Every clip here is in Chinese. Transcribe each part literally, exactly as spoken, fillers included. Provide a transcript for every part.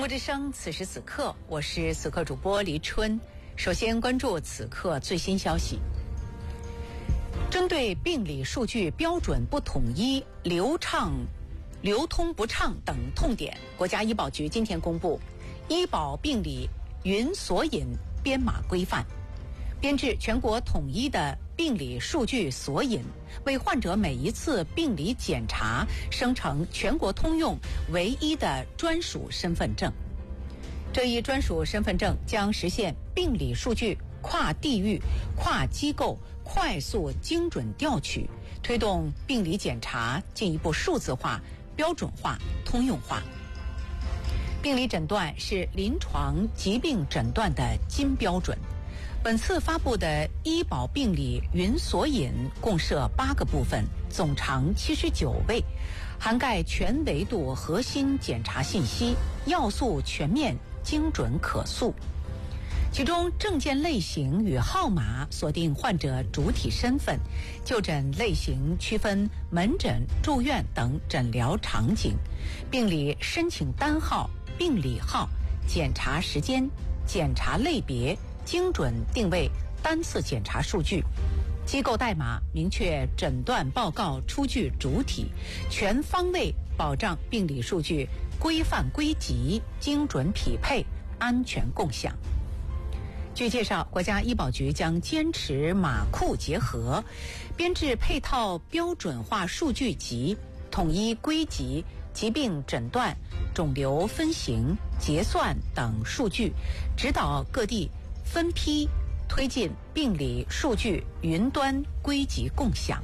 国之声，此时此刻，我是此刻主播黎春。首先关注此刻最新消息。针对病理数据标准不统一、流畅、流通不畅等痛点，国家医保局今天公布《医保病理云索引编码规范》，编制全国统一的病理数据索引，为患者每一次病理检查生成全国通用唯一的专属身份证。这一专属身份证将实现病理数据跨地域、跨机构快速精准调取，推动病理检查进一步数字化、标准化、通用化。病理诊断是临床疾病诊断的金标准。本次发布的医保病理云索引共设八个部分，总长七十九位，涵盖全维度核心检查信息，要素全面、精准可溯。其中证件类型与号码锁定患者主体身份，就诊类型区分门诊、住院等诊疗场景，病理申请单号、病理号、检查时间、检查类别，精准定位单次检查数据，机构代码明确诊断报告出具主体，全方位保障病理数据规范归集、精准匹配、安全共享。据介绍，国家医保局将坚持码库结合，编制配套标准化数据集，统一归集疾病诊断、肿瘤分型、结算等数据，指导各地分批推进病理数据云端归集共享。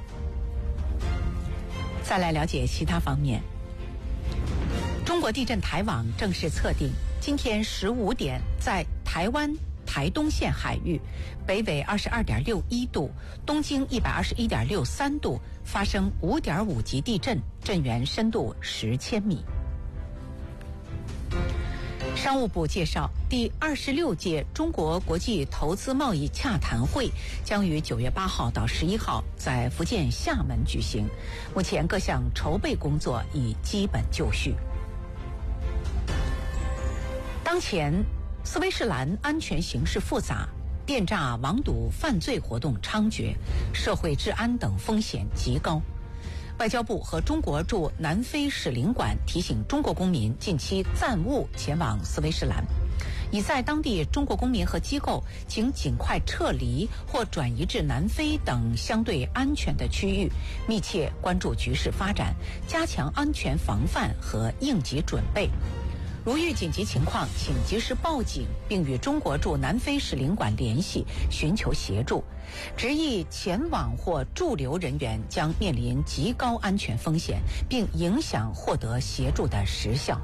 再来了解其他方面。中国地震台网正式测定，今天十五点在台湾台东县海域，北纬二十二点六一度，东经一百二十一点六三度，发生五点五级地震，震源深度十千米。商务部介绍，第二十六届中国国际投资贸易洽谈会将于九月八号到十一号在福建厦门举行，目前各项筹备工作已基本就绪。当前斯威士兰安全形势复杂，电诈、网赌犯罪活动猖獗，社会治安等风险极高。外交部和中国驻南非使领馆提醒中国公民近期暂勿前往斯威士兰，已在当地中国公民和机构请尽快撤离或转移至南非等相对安全的区域，密切关注局势发展，加强安全防范和应急准备。如遇紧急情况，请及时报警，并与中国驻南非使领馆联系，寻求协助。执意前往或驻留人员将面临极高安全风险，并影响获得协助的时效。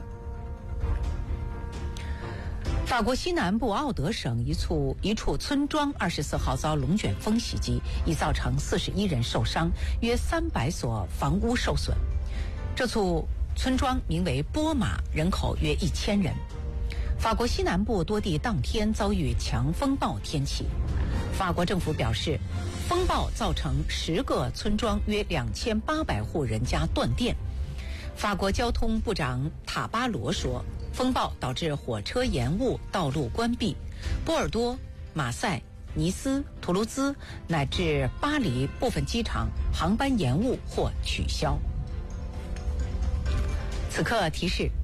法国西南部奥德省一处一处村庄二十四号遭龙卷风袭击，已造成四十一人受伤，约三百所房屋受损。这处村庄名为波马，人口约一千人。法国西南部多地当天遭遇强风暴天气。法国政府表示，风暴造成十个村庄约两千八百户人家断电。法国交通部长塔巴罗说，风暴导致火车延误、道路关闭，波尔多、马赛、尼斯、图卢兹乃至巴黎部分机场航班延误或取消。此刻提示